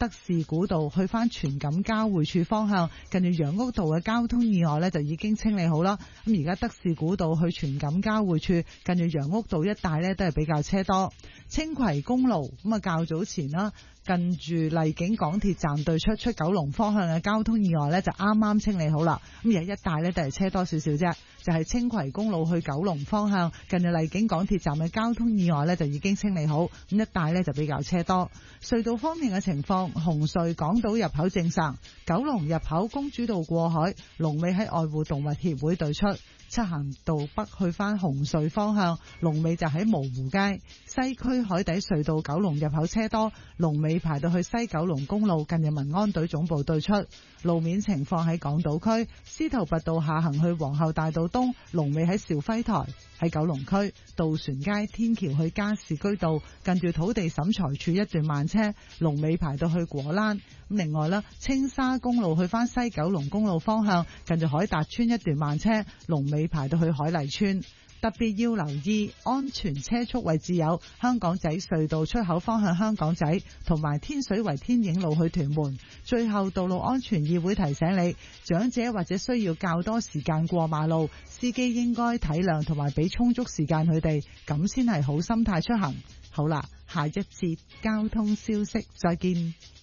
德士古道去翻荃錦交匯處方向，近住楊屋道嘅交通意外呢就已經清理好啦。咁而家德士古道去荃錦交匯處，近住楊屋道一帶呢都係比較車多。青葵公路咁啊，較早前啦，近住荔景港鐵站對出九龍方向嘅交通意外呢就啱啱清理好啦。咁而家一帶呢都係車多少少啫，就係青葵公路去九龍方向，近住荔景港鐵站嘅交通意外呢就已經清理好，咁一帶呢就比較車多。隧道方面嘅情況，紅隧港島入口正常，九龍入口公主道過海，龍尾喺愛護動物協會對出。漆咸道北去返紅隧方向，龍尾就喺蕪湖街。西區海底隧道九龍入口車多，龍尾排到去西九龍公路近住民安隊總部對出。路面情況喺港島區，司徒拔道下行去皇后大道東，龍尾喺兆輝台。喺九龍區渡船街天橋去加士居道近住土地審裁處一段慢車，龍尾排到去果欄。另外啦，青沙公路去返西九龍公路方向，近住海達村一段慢車，龍尾排到去海麗村。特別要留意安全車速位置有香港仔隧道出口方向香港仔，同埋天水圍天影路去屯門。最後，道路安全議會提醒你，長者或者需要較多時間過馬路，司機應該體諒同埋俾充足時間佢哋，咁先係好心態出行。好啦，下一節交通消息再見。